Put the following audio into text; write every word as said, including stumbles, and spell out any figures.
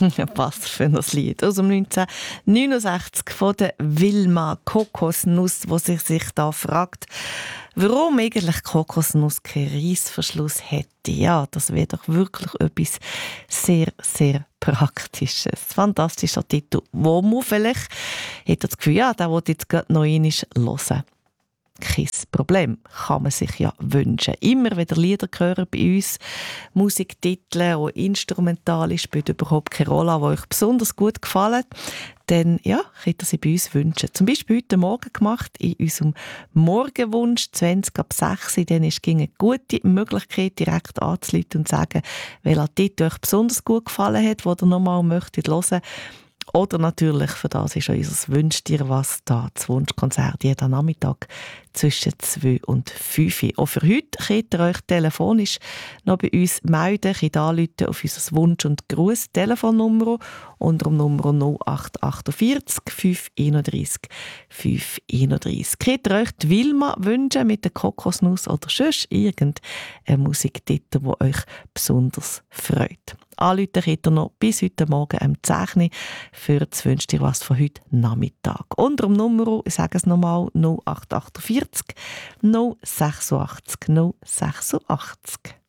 Was für ein Lied aus dem neunzehnhundertneunundsechzig von der Wilma Kokosnuss, wo sich sich da fragt, warum eigentlich Kokosnuss keinen Reissverschluss hätte. Ja, das wäre doch wirklich etwas sehr, sehr Praktisches. Fantastischer Titel, wo man vielleicht hat das Gefühl, ja, der will jetzt gerade noch einmal hören. Kein Problem, kann man sich ja wünschen. Immer wieder Lieder hören bei uns, Musiktitel, auch instrumental, spielt überhaupt keine Rolle, die euch besonders gut gefallen. Dann ja, könnt ihr sie bei uns wünschen. Zum Beispiel heute Morgen gemacht, in unserem Morgenwunsch zwanzig ab sechs. Dann ist eine gute Möglichkeit, direkt anzurufen und zu sagen, welcher Titel euch besonders gut gefallen hat, den ihr nochmal möchtet hören. Oder natürlich, für das ist unser «Wünsch dir was» da, das Wunschkonzert jeden Nachmittag zwischen zwei und fünf. Auch für heute könnt ihr euch telefonisch noch bei uns melden, könnt anrufen auf unser Wunsch- und Gruß-Telefonnummer unter dem Nummer null acht vier acht fünf drei fünf drei. Könnt ihr euch die Wilma wünschen mit der Kokosnuss oder sonst irgendeinen Musiktitel, der euch besonders freut. Anrufen könnt ihr noch bis heute Morgen um zehn Uhr für das «Wünsch dir was» von heute Nachmittag. Unter dem Nummer, ich sage es nochmal, null acht vier acht null acht acht null sechsundachtzig null sechsundachtzig.